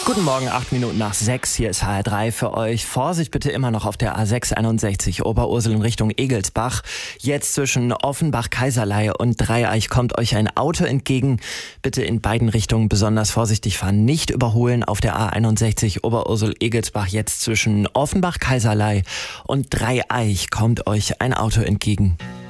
Guten Morgen, 8 Minuten nach 6. Hier ist HR3 für euch. Vorsicht bitte immer noch auf der A661 Oberursel in Richtung Egelsbach. Jetzt zwischen Offenbach-Kaiserlei und Dreieich kommt euch ein Auto entgegen. Bitte in beiden Richtungen besonders vorsichtig fahren. Nicht überholen auf der A61 Oberursel-Egelsbach. Jetzt zwischen Offenbach-Kaiserlei und Dreieich kommt euch ein Auto entgegen.